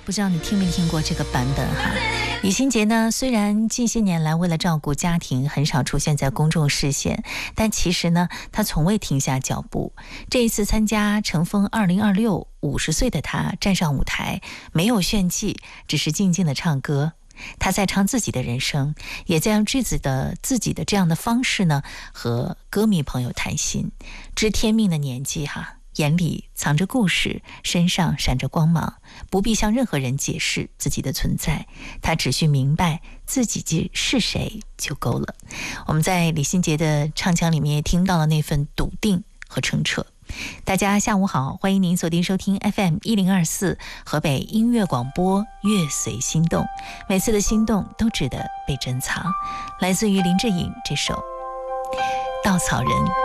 不知道你听没听过这个版本哈？李心洁呢，虽然近些年来为了照顾家庭很少出现在公众视线，但其实呢，她从未停下脚步。这一次参加乘风2026 50岁的她站上舞台，没有炫技，只是静静的唱歌。她在唱自己的人生，也在用自己的这样的方式呢，和歌迷朋友谈心。知天命的年纪哈，眼里藏着故事，身上闪着光芒，不必向任何人解释自己的存在，他只需明白自己是谁就够了。我们在李心洁的唱腔里面也听到了那份笃定和澄澈。大家下午好，欢迎您锁定收听 FM 1024河北音乐广播乐随心动，每次的心动都值得被珍藏。来自于林志颖这首稻草人。